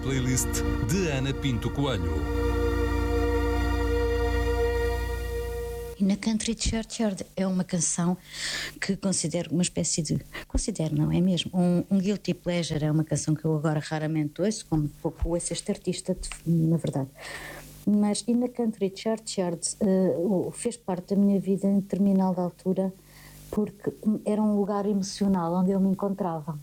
playlist de Ana Pinto Coelho. E na Country Churchyard é uma canção que considero uma espécie de... Considero, não é mesmo? Um guilty pleasure. É uma canção que eu agora raramente ouço, como pouco ouço este artista, na verdade. Mas, e na Country Churchyard fez parte da minha vida em determinada altura, porque era um lugar emocional onde eu me encontrava.